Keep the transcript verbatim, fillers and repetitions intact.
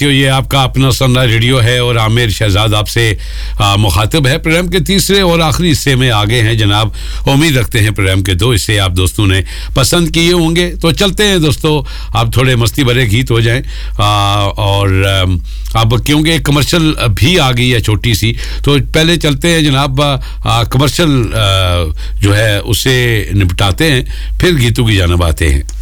तो ये आपका अपना सनराइज रेडियो है और आमिर शहजाद आपसे मुखातिब है। प्रोग्राम के तीसरे और आखिरी हिस्से में आगे हैं जनाब। उम्मीद रखते हैं प्रोग्राम के दो हिस्से आप दोस्तों ने पसंद किए होंगे। तो चलते हैं दोस्तों, आप थोड़े मस्ती भरे गीत हो जाएं आ, और अब क्योंकि कमर्शियल भी आ गई है छोटी सी, तो पहले चलते हैं जनाब, कमर्शियल जो है उसे निपटाते हैं, फिर गीतों की जानब आते हैं।